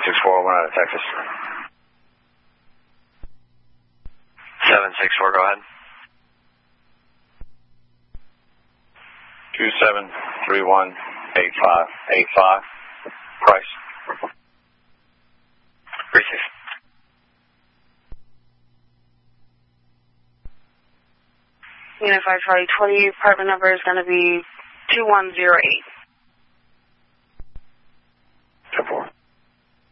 764, out of Texas. 764, go ahead. 27318585. Price. Receive. Unit 5 Charlie 20, apartment number is going to be 2108.